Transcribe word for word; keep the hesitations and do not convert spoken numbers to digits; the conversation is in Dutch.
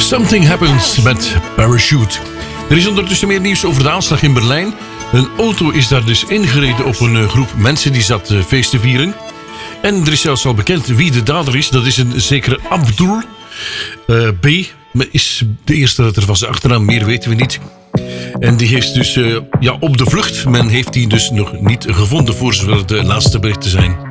Something Happens met Parachute. Er is ondertussen meer nieuws over de aanslag in Berlijn. Een auto is daar dus ingereden op een groep mensen die zat feest te vieren. En er is zelfs al bekend wie de dader is. Dat is een zekere Abdul uh, B. Is de eerste letter van zijn achternaam, meer weten we niet. En die is dus uh, ja, op de vlucht. Men heeft die dus nog niet gevonden voor zover de laatste berichten zijn.